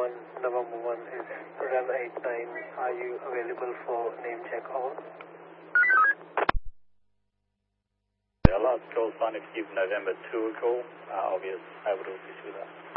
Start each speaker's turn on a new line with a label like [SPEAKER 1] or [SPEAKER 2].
[SPEAKER 1] November 1 is REM 89. Are you available for name check all?
[SPEAKER 2] Last call sign, if you give November 2 a call, I'll be able to assist with that.